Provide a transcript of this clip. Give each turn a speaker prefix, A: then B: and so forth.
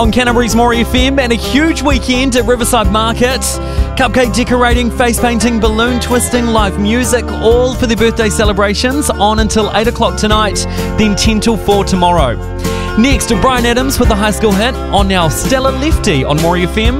A: On Canterbury's More FM, and a huge weekend at Riverside Market. Cupcake decorating, face painting, balloon twisting, live music, all for their birthday celebrations on until 8 o'clock tonight, then 10 till 4 tomorrow. Next, Brian Adams with the high school hit on now Stella Lefty on More FM.